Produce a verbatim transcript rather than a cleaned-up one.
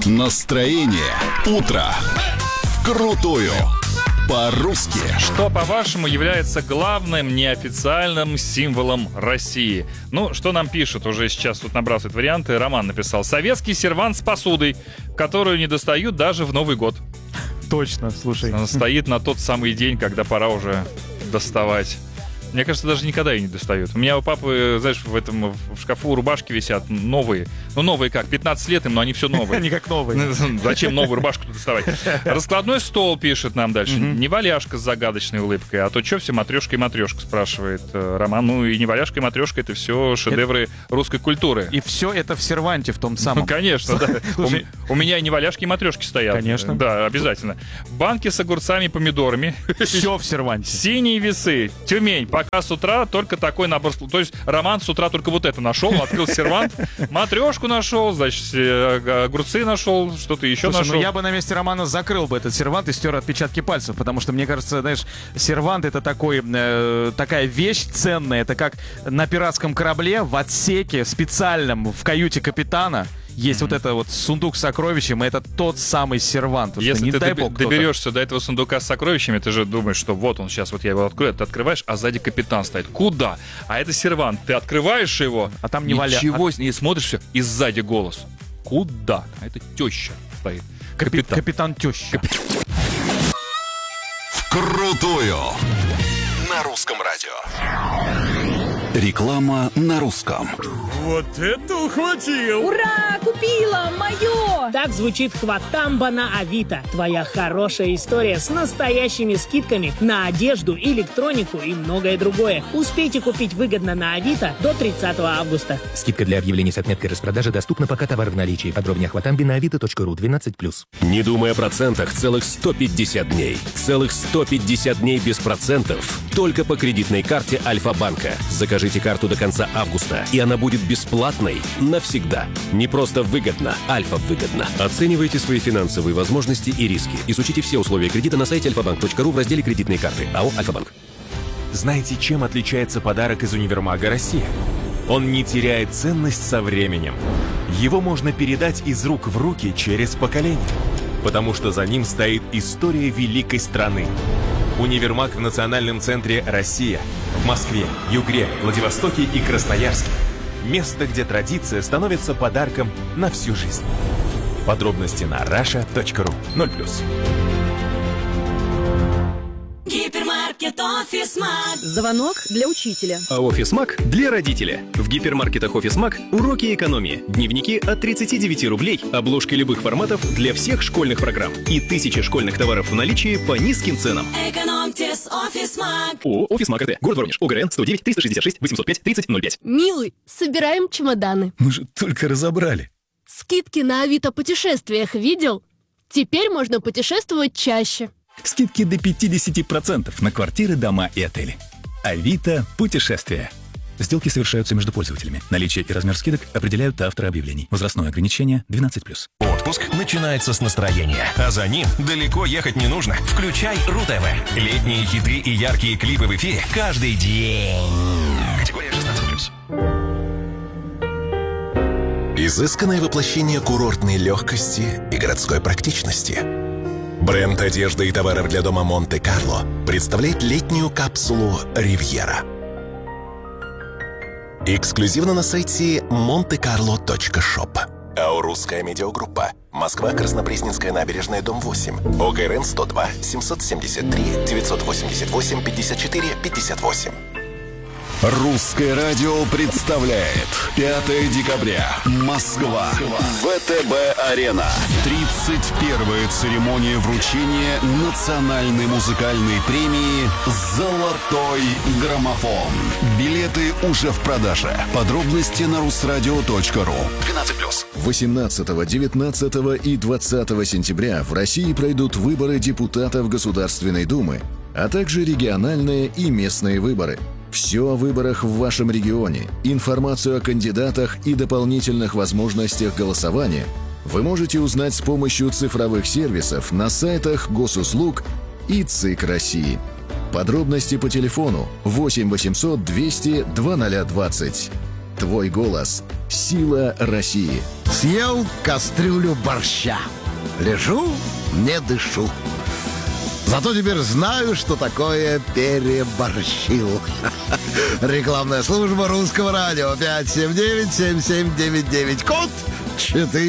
Настроение утро. Вкрутую. По-русски. Что, по-вашему, является главным неофициальным символом России? Ну, что нам пишут, уже сейчас тут набрасывают варианты. Роман написал: советский сервант с посудой, которую не достают даже в Новый год. Точно, слушай. Он стоит на тот самый день, когда пора уже доставать. Мне кажется, даже никогда ее не достают. У меня у папы, знаешь, в этом в шкафу рубашки висят новые. Ну, новые как? пятнадцать лет им, но они все новые. Они как новые. Зачем новую рубашку доставать? Раскладной стол, пишет нам дальше. Не валяшка с загадочной улыбкой, а то что все матрешка и матрешка, спрашивает Роман. Ну, и не валяшка и матрешка, это все шедевры русской культуры. И все это в серванте в том самом. Ну, конечно, да. У меня и не валяшки, и матрешки стоят. Конечно. Да, обязательно. Банки с огурцами и помидорами. Все в серванте. Синие весы. Тюмень. Пока с утра только такой набор. То есть Роман с утра только вот это нашел, открыл сервант, матрешку нашел, значит, огурцы нашел, что-то еще Слушай, нашел. ну я бы на месте Романа закрыл бы этот сервант и стер отпечатки пальцев, потому что, мне кажется, знаешь, сервант — это такой, э, такая вещь ценная. Это как на пиратском корабле в отсеке специальном в каюте капитана есть mm-hmm. вот это вот сундук с сокровищем, и это тот самый сервант. Если не ты дай доб- бог доберешься до этого сундука с сокровищами, ты же думаешь, что вот он сейчас, вот я его открою, ты открываешь, а сзади капитан стоит. Куда? А это сервант. Ты открываешь его, а там не валя. Ничего, а... не смотришь, все, и сзади голос. Куда? А это теща стоит. Капитан, капитан теща. Капи... Вкрутую. На русском радио. Реклама на русском. Вот это ухватил! Ура! Купила! Мое! Так звучит хватамба на Авито. Твоя хорошая история с настоящими скидками на одежду, электронику и многое другое. Успейте купить выгодно на Авито до тридцатого августа. Скидка для объявлений с отметкой распродажи доступна, пока товар в наличии. Подробнее о хватамбе на авито точка ру. двенадцать плюс. Не думай о процентах целых сто пятьдесят дней. Целых сто пятьдесят дней без процентов. Только по кредитной карте Альфа-банка. Закажите карту до конца августа, и она будет бесплатной навсегда. Не просто выгодно, Альфа выгодно. Оценивайте свои финансовые возможности и риски. Изучите все условия кредита на сайте альфа банк точка ру в разделе «Кредитные карты». АО «Альфа-банк». Знаете, чем отличается подарок из универмага «Россия»? Он не теряет ценность со временем. Его можно передать из рук в руки через поколение, потому что за ним стоит история великой страны. Универмаг в национальном центре «Россия» в Москве, Югре, Владивостоке и Красноярске. Место, где традиция становится подарком на всю жизнь. Подробности на раша точка ру. ноль плюс. Гипермаркет Офисмаг. Звонок для учителя. А Офисмаг для родителя. В гипермаркетах Офисмаг уроки экономии. Дневники от тридцати девяти рублей. Обложки любых форматов для всех школьных программ. И тысячи школьных товаров в наличии по низким ценам. Экономьте с Офисмаг. О, Офисмаг РТ. Город Воронеж. ОГРН сто девять триста шестьдесят шесть восемьсот пять тридцать ноль пять. Милый, собираем чемоданы. Мы же только разобрали. Скидки на Авито путешествиях видел? Теперь можно путешествовать чаще. Скидки до пятьдесят процентов на квартиры, дома и отели. Авито путешествия. Сделки совершаются между пользователями. Наличие и размер скидок определяют авторы объявлений. Возрастное ограничение двенадцать плюс. Отпуск начинается с настроения, а за ним далеко ехать не нужно. Включай РУ-ТВ. Летние хиты и яркие клипы в эфире каждый день. Категория шестнадцать плюс. Изысканное воплощение курортной легкости и городской практичности. Бренд одежды и товаров для дома Монте-Карло представляет летнюю капсулу «Ривьера». Эксклюзивно на сайте монте карло точка шоп. АО «Русская медиагруппа». Москва, Краснопресненская набережная, дом восемь. ОГРН сто два семьсот семьдесят три девятьсот восемьдесят восемь пятьдесят четыре пятьдесят восемь. Русское радио представляет пятое декабря. Москва. ВТБ-арена. тридцать первая церемония вручения национальной музыкальной премии «Золотой граммофон». Билеты уже в продаже. Подробности на русрадио точка ру. двенадцать плюс. восемнадцатого, девятнадцатого и двадцатого сентября в России пройдут выборы депутатов Государственной Думы, а также региональные и местные выборы. Все о выборах в вашем регионе, информацию о кандидатах и дополнительных возможностях голосования вы можете узнать с помощью цифровых сервисов на сайтах Госуслуг и ЦИК России. Подробности по телефону восемь восемьсот двести двадцать ноль двадцать. Твой голос Сила России. Съел кастрюлю борща. Лежу, не дышу. Зато теперь знаю, что такое переборщил. Рекламная служба Русского радио. пять семь девять семь семь девять девять. Код четыре.